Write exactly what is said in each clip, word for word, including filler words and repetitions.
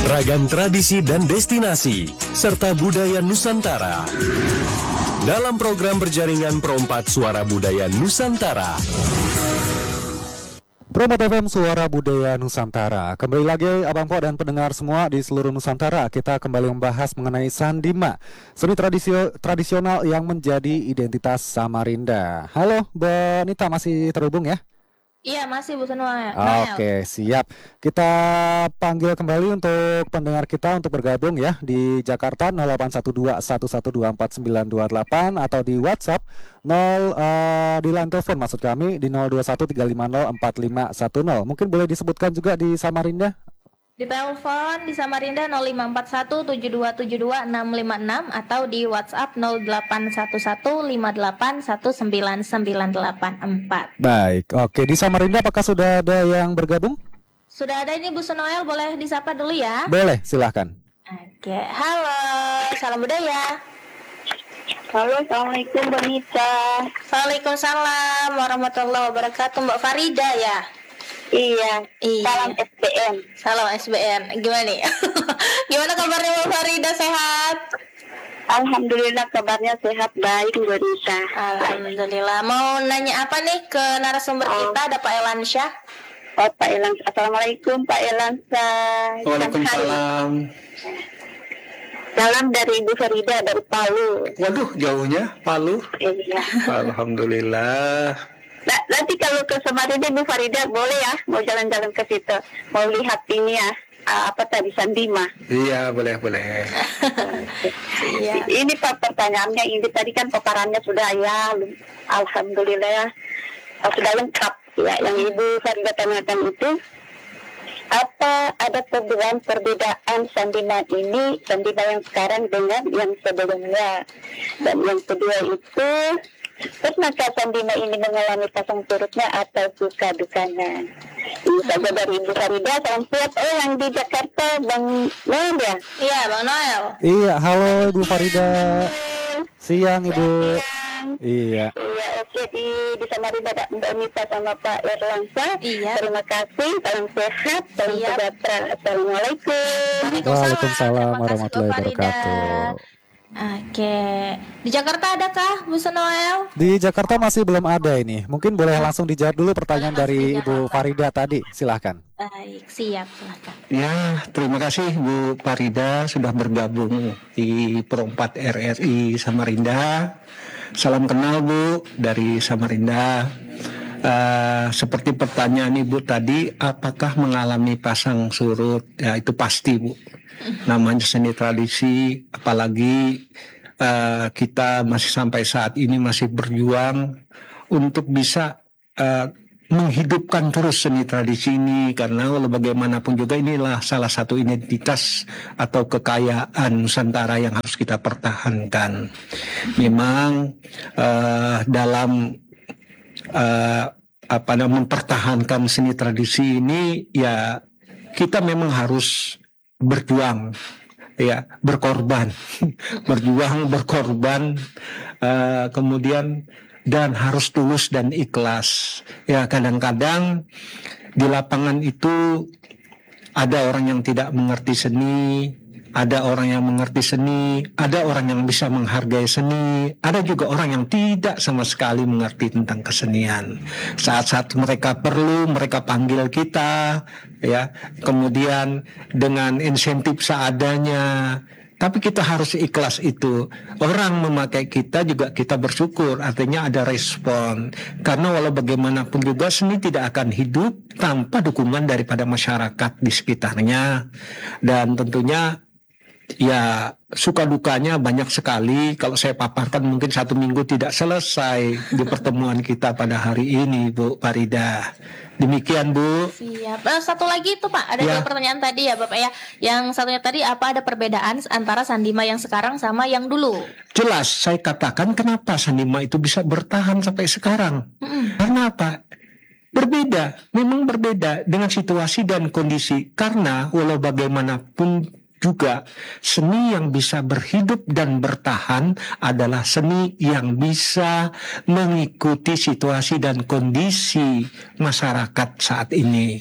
Ragam tradisi dan destinasi, serta budaya Nusantara. Dalam program berjaringan Perompat Suara Budaya Nusantara. Perompat F M Suara Budaya Nusantara. Kembali lagi Abang Po dan pendengar semua di seluruh Nusantara. Kita kembali membahas mengenai Sandima, seni tradisi tradisional yang menjadi identitas Samarinda. Halo, Mbak Nita, masih terhubung ya? Iya, masih Bu Noel. Oke, siap. Kita panggil kembali untuk pendengar kita untuk bergabung ya di Jakarta nol delapan satu dua satu satu dua empat sembilan dua delapan atau di WhatsApp nol uh, di line telepon maksud kami di nol dua satu tiga lima nol empat lima satu nol. Mungkin boleh disebutkan juga di Samarinda? Di telepon di Samarinda nol lima empat satu tujuh dua tujuh dua enam lima enam atau di WhatsApp nol delapan satu satu lima delapan satu sembilan sembilan delapan empat. Baik, oke, di Samarinda apakah sudah ada yang bergabung? Sudah ada ini Bu Noel, boleh disapa dulu ya? Boleh, silahkan. Oke, halo, salam budaya. Halo, Assalamualaikum Mbak Nita. Waalaikumsalam warahmatullahi wabarakatuh. Mbak Farida ya? Iya, Iya. salam S B N. Salam S B N. Gimana nih? Gimana kabarnya Mbak Farida, sehat? Alhamdulillah kabarnya sehat, baik Mbak Nita. Alhamdulillah. Mau nanya apa nih ke narasumber Oh. kita, ada Pak Elansyah? Oh, Pak Elan, Assalamualaikum Pak Elansyah. Waalaikumsalam. Salam dari Ibu Farida dari Palu. Waduh, jauhnya Palu. Iya. Alhamdulillah. Nah, nanti kalau ke Samarinda Ibu Farida boleh ya, mau jalan-jalan ke situ, mau lihat ini ya, ah, apa tadi Sandima. Iya, boleh boleh. Iya. Ini Pak pertanyaannya ini tadi kan paparannya sudah ya, alhamdulillah ya, ah, sudah lengkap ya. Yang Ibu Farida tanyakan itu, apa ada perbedaan perbedaan Sandima ini, Sandima yang sekarang dengan yang sebelumnya? Dan yang kedua itu, pernahkah Sandima ini mengalami pasang surutnya atau suka dukanya? Ini saja dari Ibu Farida. Salam sehat. Oh, yang di Jakarta Bang Noel ya? Iya, Bang Noel. Iya, halo Ibu Farida. Siang Ibu. Iya. Iya, oke, di di Samarinda ada Mbak Nita sama Pak Erlangsa. Iya. Terima kasih. Salam sehat. Salam Siap. sejahtera. Assalamualaikum. Waalaikumsalam Terima kasih, warahmatullahi Bu Farida. wabarakatuh. Oke. Di Jakarta adakah Bu Noel? Di Jakarta masih belum ada ini. Mungkin boleh langsung dijawab dulu pertanyaan dari Ibu Farida tadi. Silahkan. Baik, siap, silakan. Ya, terima kasih Bu Farida sudah bergabung di Perompat R R I Samarinda. Salam kenal Bu dari Samarinda. Uh, seperti pertanyaan Ibu tadi, apakah mengalami pasang surut? Ya, itu pasti Bu. Namanya seni tradisi, apalagi uh, kita masih sampai saat ini masih berjuang untuk bisa uh, menghidupkan terus seni tradisi ini, karena walau bagaimanapun juga inilah salah satu identitas atau kekayaan Nusantara yang harus kita pertahankan. Memang uh, dalam uh, apa namanya mempertahankan seni tradisi ini, ya kita memang harus berjuang, ya berkorban, berjuang berkorban, uh, kemudian dan harus tulus dan ikhlas. Ya, kadang-kadang di lapangan itu ada orang yang tidak mengerti seni, ada orang yang mengerti seni, ada orang yang bisa menghargai seni, ada juga orang yang tidak sama sekali mengerti tentang kesenian. Saat-saat mereka perlu, mereka panggil kita, ya, kemudian dengan insentif seadanya. Tapi kita harus ikhlas itu. Orang memakai kita juga kita bersyukur, artinya ada respon. Karena walau bagaimanapun juga seni tidak akan hidup tanpa dukungan daripada masyarakat di sekitarnya. Dan tentunya ya suka dukanya banyak sekali. Kalau saya paparkan mungkin satu minggu tidak selesai di pertemuan kita pada hari ini, Bu Farida. Demikian Bu. Siap. Eh, satu lagi itu Pak, ada Ya. dua pertanyaan tadi ya Bapak ya. Yang satunya tadi, apa ada perbedaan antara Sandima yang sekarang sama yang dulu? Jelas saya katakan kenapa Sandima itu bisa bertahan sampai sekarang. Mm-mm. Karena apa? Berbeda, memang berbeda dengan situasi dan kondisi. Karena walau bagaimanapun juga seni yang bisa berhidup dan bertahan adalah seni yang bisa mengikuti situasi dan kondisi masyarakat saat ini.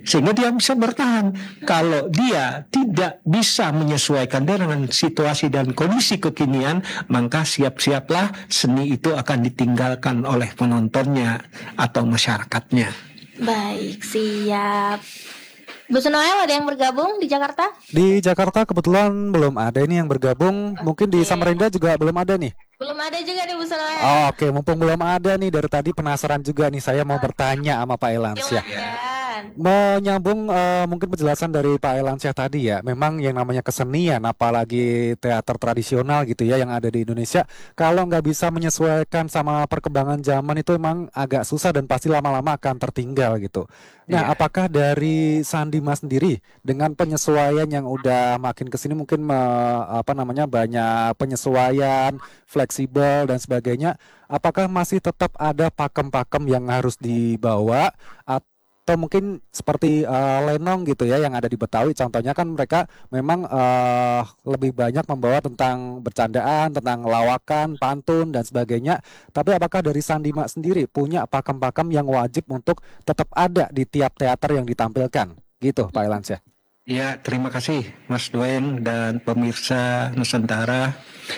sehingga dia bisa bertahan. Kalau dia tidak bisa menyesuaikan dengan situasi dan kondisi kekinian, maka siap-siaplah seni itu akan ditinggalkan oleh penontonnya atau masyarakatnya. Baik, siap. Bu Noel, ada yang bergabung di Jakarta? Di Jakarta kebetulan belum ada ini yang bergabung. Mungkin di Samarinda juga belum ada nih. Belum ada juga nih Bu Noel. Oh, Oke, mumpung belum ada nih, dari tadi penasaran juga nih, saya mau bertanya sama Pak Elansyah. Silakan. Menyambung eh, mungkin penjelasan dari Pak Elansyah tadi ya, memang yang namanya kesenian, apalagi teater tradisional gitu ya yang ada di Indonesia, kalau nggak bisa menyesuaikan sama perkembangan zaman itu emang agak susah dan pasti lama-lama akan tertinggal gitu. Nah, Iya. apakah dari Sandi Mas sendiri dengan penyesuaian yang udah makin kesini mungkin me- apa namanya banyak penyesuaian, fleksibel dan sebagainya, apakah masih tetap ada pakem-pakem yang harus dibawa atau mungkin seperti eh, lenong gitu ya yang ada di Betawi, contohnya kan mereka memang eh, lebih banyak membawa tentang bercandaan, tentang lawakan, pantun dan sebagainya. Tapi apakah dari Sandima sendiri punya pakem-pakem yang wajib untuk tetap ada di tiap teater yang ditampilkan? Gitu, Pak Elansyah. Ya, terima kasih Mas Duen dan pemirsa Nusantara.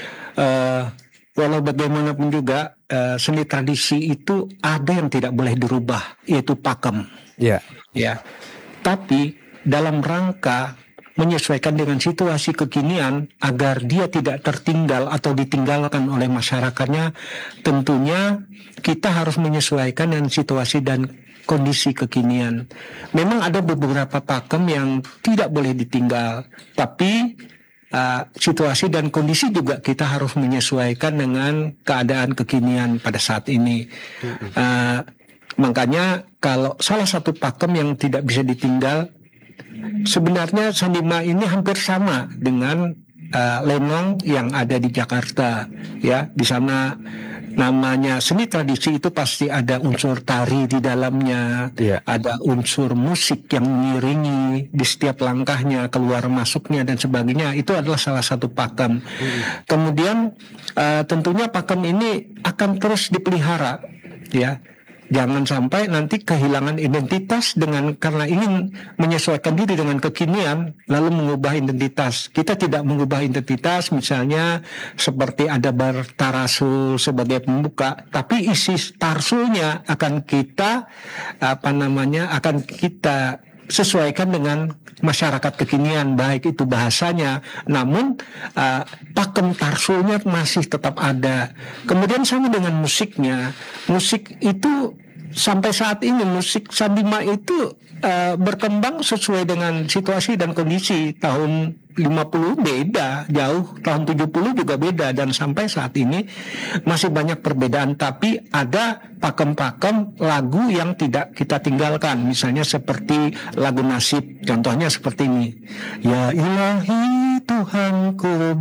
Eh, walau bagaimanapun juga eh, seni tradisi itu ada yang tidak boleh dirubah, yaitu pakem. Iya. Ya, tapi dalam rangka menyesuaikan dengan situasi kekinian agar dia tidak tertinggal atau ditinggalkan oleh masyarakatnya, tentunya kita harus menyesuaikan dengan situasi dan kondisi kekinian. Memang ada beberapa pakem yang tidak boleh ditinggal, tapi uh, situasi dan kondisi juga kita harus menyesuaikan dengan keadaan kekinian pada saat ini. Uh, Makanya kalau salah satu pakem yang tidak bisa ditinggal, sebenarnya Sandima ini hampir sama dengan uh, lenong yang ada di Jakarta. Ya, di sana namanya seni tradisi itu pasti ada unsur tari di dalamnya, Iya. ada unsur musik yang mengiringi di setiap langkahnya, keluar masuknya dan sebagainya. Itu adalah salah satu pakem. Kemudian uh, tentunya pakem ini akan terus dipelihara, ya. Jangan sampai nanti kehilangan identitas dengan karena ingin menyesuaikan diri dengan kekinian lalu mengubah identitas. Kita tidak mengubah identitas, misalnya seperti ada bertarasul sebagai pembuka, tapi isi tarsulnya akan kita apa namanya akan kita sesuaikan dengan masyarakat kekinian, baik itu bahasanya, namun uh, pakem tarsulnya masih tetap ada. Kemudian sama dengan musiknya, musik itu sampai saat ini musik Sandima itu uh, berkembang sesuai dengan situasi dan kondisi. Tahun lima puluh beda jauh, tahun tujuh puluh juga beda, dan sampai saat ini masih banyak perbedaan, tapi ada pakem-pakem lagu yang tidak kita tinggalkan, misalnya seperti lagu nasib, contohnya seperti ini, ya ilahi Tuhanku